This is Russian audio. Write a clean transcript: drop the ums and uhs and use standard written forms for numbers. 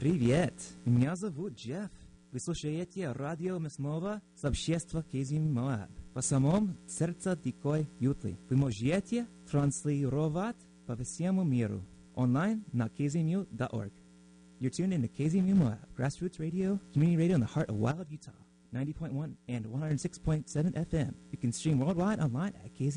Привет, меня зовут Джефф. Вы слушаете радио Мяснова с общества Казим Моаб. По самому сердцу дикой ютлы. Вы можете транслировать по всему миру онлайн на kzmu.org. You're tuned in to KZMU Moab, grassroots radio, community radio in the heart of wild Utah. 90.1 and 106.7 FM. You can stream worldwide online at KZMU.